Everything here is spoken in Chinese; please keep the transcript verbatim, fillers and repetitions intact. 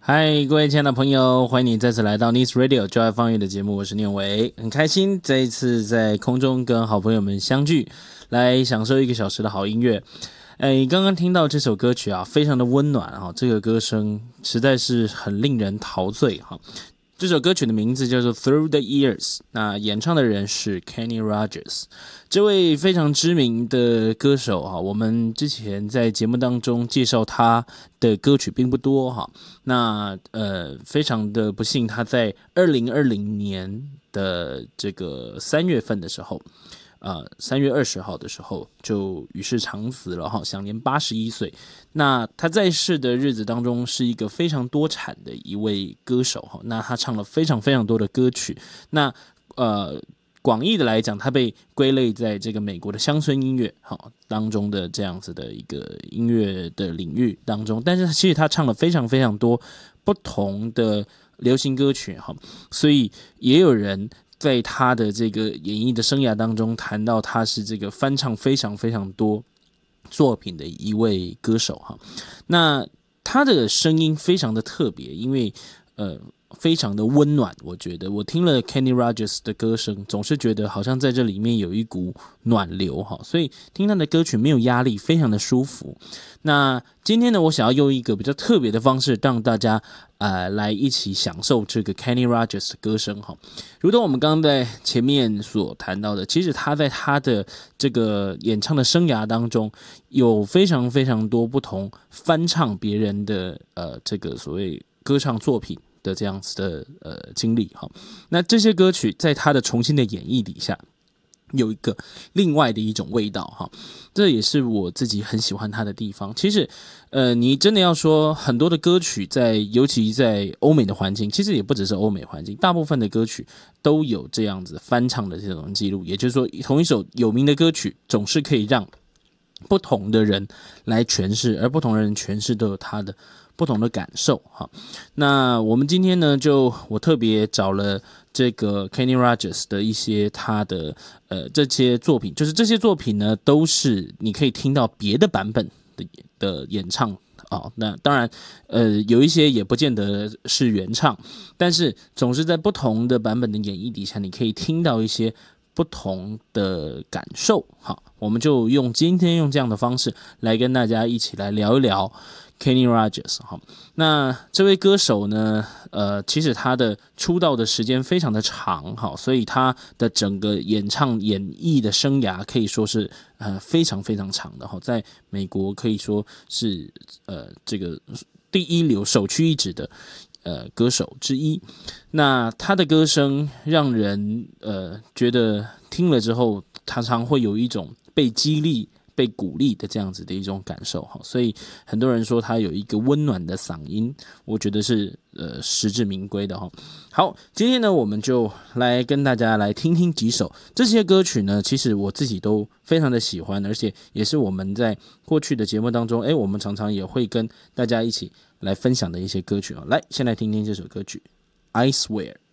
嗨，各位亲爱的朋友，欢迎你再次来到 Nice Radio 就爱放乐的节目，我是念伟，很开心这一次在空中跟好朋友们相聚，来享受一个小时的好音乐。哎，刚刚听到这首歌曲啊，非常的温暖啊，这个歌声实在是很令人陶醉哈。这首歌曲的名字叫做 Through the Years， 那演唱的人是 Kenny Rogers， 这位非常知名的歌手哈，我们之前在节目当中介绍他的歌曲并不多哈，那呃非常的不幸，他在二零二零年的这个三月份的时候。呃，三月二十号的时候就与世长辞了哈，享年八十一岁。那他在世的日子当中是一个非常多产的一位歌手哈，那他唱了非常非常多的歌曲。那呃，广义的来讲，他被归类在这个美国的乡村音乐哈当中的这样子的一个音乐的领域当中，但是其实他唱了非常非常多不同的流行歌曲哈，所以也有人在他的这个演艺的生涯当中谈到他是这个翻唱非常非常多作品的一位歌手哈。那他的声音非常的特别，因为呃非常的温暖，我觉得我听了 Kenny Rogers 的歌声，总是觉得好像在这里面有一股暖流哈，所以听他的歌曲没有压力，非常的舒服。那今天呢，我想要用一个比较特别的方式，让大家呃来一起享受这个 Kenny Rogers 的歌声哈。如同我们刚刚在前面所谈到的，其实他在他的这个演唱的生涯当中，有非常非常多不同翻唱别人的呃这个所谓歌唱作品的这样子的呃经历哈。那这些歌曲在他的重新的演绎底下，有一个另外的一种味道哈，这也是我自己很喜欢他的地方。其实，呃，你真的要说很多的歌曲在，尤其在欧美的环境，其实也不只是欧美环境，大部分的歌曲都有这样子翻唱的这种记录。也就是说，同一首有名的歌曲，总是可以让不同的人来诠释，而不同的人诠释都有他的不同的感受哈。那我们今天呢，就我特别找了这个 Kenny Rogers 的一些他的呃这些作品，就是这些作品呢都是你可以听到别的版本的的演唱啊。那当然呃有一些也不见得是原唱，但是总是在不同的版本的演绎底下，你可以听到一些不同的感受。好，我们就用今天用这样的方式来跟大家一起来聊一聊Kenny Rogers 哈。那这位歌手呢，呃，其实他的出道的时间非常的长哈，所以他的整个演唱演绎的生涯可以说是呃非常非常长的哈，在美国可以说是呃这个第一流首屈一指的呃歌手之一。那他的歌声让人呃觉得听了之后，常常会有一种被激励被鼓励的这样子的一种感受，所以很多人说他有一个温暖的嗓音，我觉得是呃实至名归的。好，今天呢我们就来跟大家来听听几首这些歌曲呢，其实我自己都非常的喜欢，而且也是我们在过去的节目当中，诶，我们常常也会跟大家一起来分享的一些歌曲。来，先来听听这首歌曲 I Swear。